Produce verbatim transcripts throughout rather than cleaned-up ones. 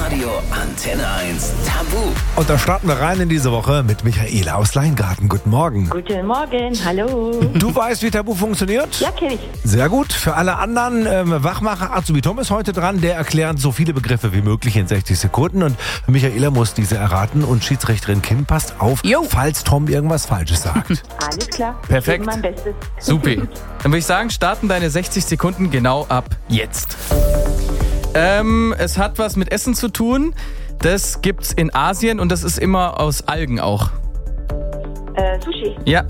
Radio Antenne eins Tabu. Und da starten wir rein in diese Woche mit Michaela aus Leingarten. Guten Morgen. Guten Morgen, hallo. Du weißt, wie Tabu funktioniert? Ja, kenn ich. Sehr gut. Für alle anderen, ähm, Wachmacher Azubi Tom ist heute dran. Der erklärt so viele Begriffe wie möglich in sechzig Sekunden. Und Michaela muss diese erraten. Und Schiedsrichterin Kim passt auf, Jo. falls Tom irgendwas Falsches sagt. Alles klar. Perfekt. Ich gebe mein Bestes. Supi. Dann würde ich sagen, starten deine sechzig Sekunden genau ab jetzt. Ähm, es hat was mit Essen zu tun. Das gibt's in Asien und das ist immer aus Algen auch. Äh, Sushi. Ja.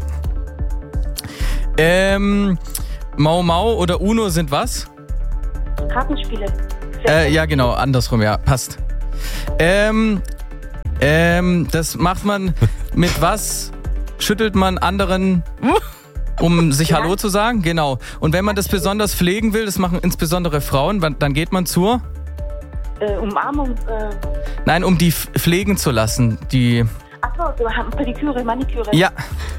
Ähm, Mau Mau oder Uno sind was? Kartenspiele. Äh, ja, genau, andersrum, ja, passt. Ähm, ähm, das macht man mit was? Schüttelt man anderen, um sich Hallo zu sagen? Genau. Und wenn man das besonders pflegen will, das machen insbesondere Frauen, wann- dann geht man zur? Äh, Umarmung. Äh, Nein, um die f- pflegen zu lassen. Die. achso, so haben Pediküre, Maniküre. Ja.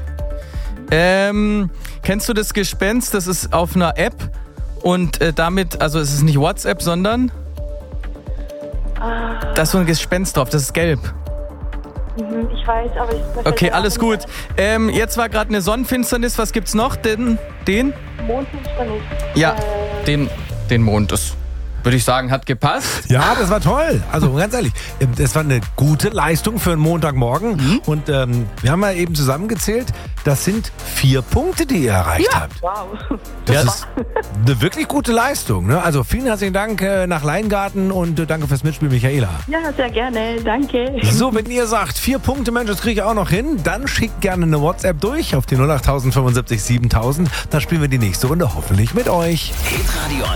Ähm, kennst du das Gespenst? Das ist auf einer App und äh, damit, also es ist nicht WhatsApp, sondern Ah, da ist so ein Gespenst drauf, das ist gelb. mhm, ich weiß, aber ich... Okay, alles gut. Ähm, jetzt war gerade eine Sonnenfinsternis, was gibt's noch? Den? Den? Mondfinsternis. Ja, Äh, den, den Mond. Das würde ich sagen, hat gepasst. Ja, das war toll. Also ganz ehrlich, das war eine gute Leistung für einen Montagmorgen. Mhm. Und ähm, wir haben ja eben zusammengezählt, das sind vier Punkte, die ihr erreicht Ja. habt. wow. Das ist eine wirklich gute Leistung. Ne? Also vielen herzlichen Dank äh, nach Leingarten und äh, danke fürs Mitspiel, Michaela. Ja, sehr gerne. Danke. So, wenn ihr sagt, vier Punkte, Mensch, das kriege ich auch noch hin, dann schickt gerne eine WhatsApp durch auf die null acht fünfundsiebzig siebentausend. Dann spielen wir die nächste Runde hoffentlich mit euch. Hitradio